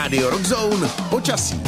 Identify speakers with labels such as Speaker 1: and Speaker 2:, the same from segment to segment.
Speaker 1: Radio Rockzone počasí.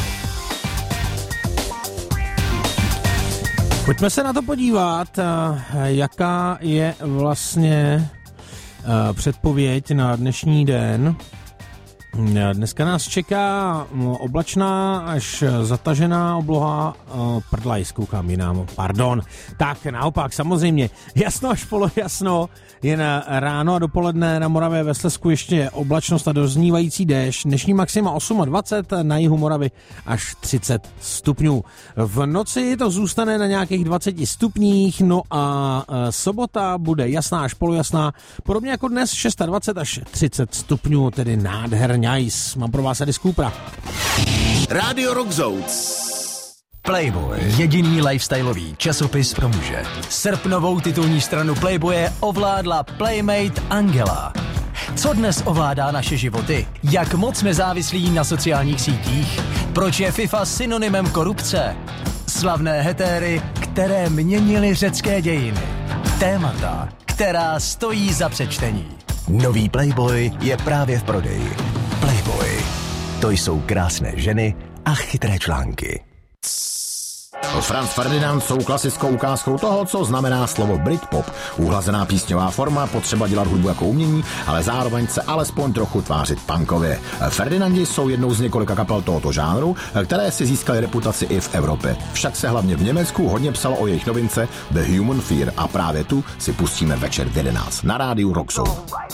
Speaker 2: Pojďme se na to podívat, jaká je vlastně předpověď na dnešní den. Dneska nás čeká oblačná až zatažená obloha, prdlajs, koukám jinam, pardon. Tak naopak, samozřejmě, jasno až polojasno, jen ráno a dopoledne na Moravě ve Slezsku ještě oblačnost a doznívající déšť. Dnešní maxima 28, na jihu Moravy až 30 stupňů. V noci to zůstane na nějakých 20 stupních, no a sobota bude jasná až polojasná, podobně jako dnes 26 až 30 stupňů, tedy nádherně. Mám pro vás Alice Coopera.
Speaker 1: Radio Rockzone.
Speaker 3: Playboy, jediný lifestyleový časopis pro muže. Srpnovou titulní stranu Playboye ovládla Playmate Angela. Co dnes ovládá naše životy? Jak moc jsme závislí na sociálních sítích? Proč je FIFA synonymem korupce? Slavné hetéry, které měnily řecké dějiny. Témata, která stojí za přečtení. Nový Playboy je právě v prodeji. Playboy. To jsou krásné ženy a chytré články.
Speaker 4: Franz Ferdinand jsou klasickou ukázkou toho, co znamená slovo Britpop. Uhlazená písňová forma, potřeba dělat hudbu jako umění, ale zároveň se alespoň trochu tvářit punkově. Ferdinandi jsou jednou z několika kapel tohoto žánru, které si získaly reputaci i v Evropě. Však se hlavně v Německu hodně psalo o jejich novince The Human Fear a právě tu si pustíme večer v 11 na rádiu Rockzone.